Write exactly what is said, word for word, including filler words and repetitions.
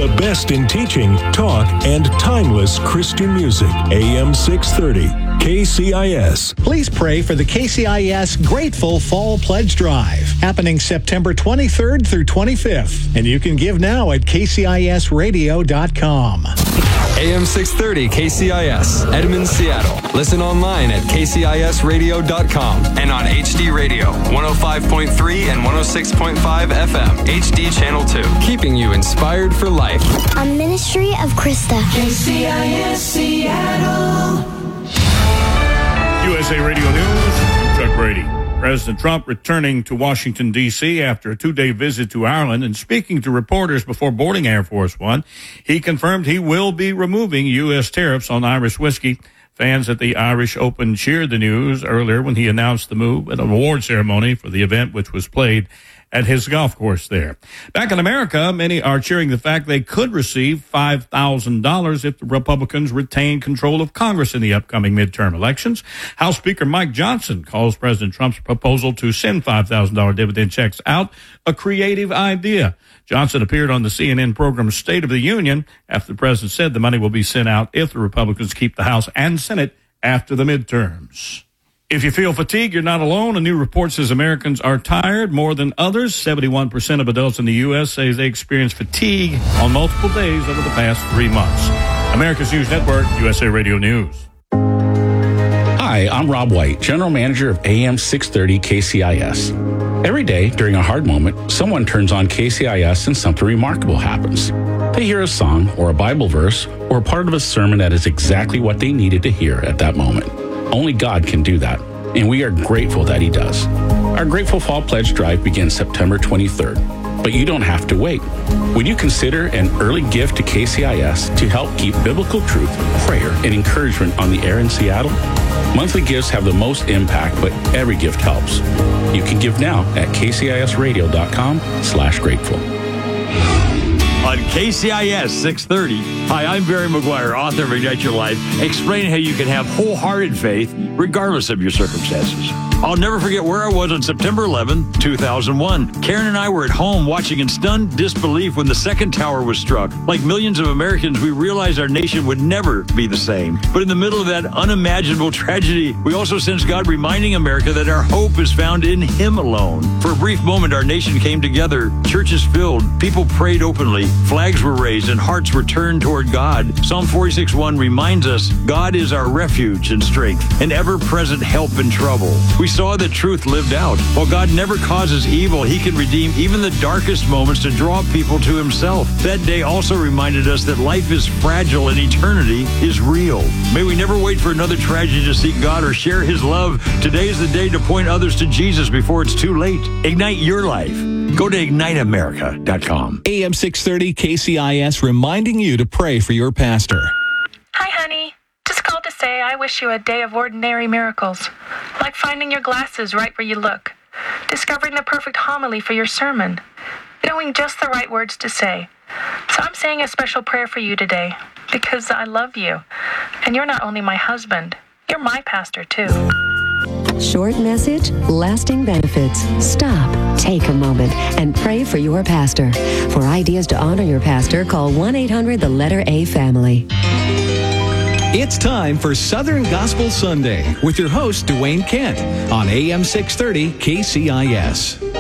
The best in teaching, talk, and timeless Christian music. A M six thirty, K C I S. Please pray for the K C I S Grateful Fall Pledge Drive, happening September twenty-third through twenty-fifth. And you can give now at K C I S radio dot com. A M six thirty K C I S, Edmond, Seattle. Listen online at K C I S radio dot com and on H D Radio, one oh five point three and one oh six point five F M, H D Channel two. Keeping you inspired for life. A ministry of Krista. K C I S Seattle. U S A Radio News, Chuck Brady. President Trump returning to Washington, D C after a two-day visit to Ireland and speaking to reporters before boarding Air Force One. He confirmed he will be removing U S tariffs on Irish whiskey. Fans at the Irish Open cheered the news earlier when he announced the move at an award ceremony for the event, which was played at his golf course there. Back in America, many are cheering the fact they could receive five thousand dollars if the Republicans retain control of Congress in the upcoming midterm elections. House Speaker Mike Johnson calls President Trump's proposal to send five thousand dollars dividend checks out a creative idea. Johnson appeared on the C N N program State of the Union after the president said the money will be sent out if the Republicans keep the House and Senate after the midterms. If you feel fatigue, you're not alone. A new report says Americans are tired more than others. seventy-one percent of adults in the U S say they experience fatigue on multiple days over the past three months. America's News Network, U S A Radio News. Hi, I'm Rob White, General Manager of A M six thirty K C I S. Every day during a hard moment, someone turns on K C I S and something remarkable happens. They hear a song or a Bible verse or a part of a sermon that is exactly what they needed to hear at that moment. Only God can do that, and we are grateful that He does. Our Grateful Fall Pledge Drive begins September twenty-third, but you don't have to wait. Would you consider an early gift to K C I S to help keep biblical truth, prayer, and encouragement on the air in Seattle? Monthly gifts have the most impact, but every gift helps. You can give now at K C I S radio dot com slash grateful. On K C I S six thirty. Hi, I'm Barry McGuire, author of Ignite Your Life, explaining how you can have wholehearted faith regardless of your circumstances. I'll never forget where I was on September eleventh, two thousand one. Karen and I were at home watching in stunned disbelief when the second tower was struck. Like millions of Americans, we realized our nation would never be the same. But in the middle of that unimaginable tragedy, we also sensed God reminding America that our hope is found in Him alone. For a brief moment, our nation came together, churches filled, people prayed openly, flags were raised, and hearts were turned toward God. Psalm forty-six one reminds us, God is our refuge and strength, an ever-present help in trouble. We saw the truth lived out. While God never causes evil, He can redeem even the darkest moments to draw people to Himself. That day also reminded us that life is fragile and eternity is real. May we never wait for another tragedy to seek God or share His love. Today is the day to point others to Jesus before it's too late. Ignite your life. Go to ignite america dot com. A M six thirty K C I S reminding you to pray for your pastor. Hi, honey. Just called to say I wish you a day of ordinary miracles, like finding your glasses right where you look, discovering the perfect homily for your sermon, knowing just the right words to say. So I'm saying a special prayer for you today because I love you, and you're not only my husband, you're my pastor too. Short message, lasting benefits. Stop, take a moment, and pray for your pastor. For ideas to honor your pastor, call one eight hundred the letter A family. It's time for Southern Gospel Sunday with your host, Dwayne Kent, on A M six thirty K C I S.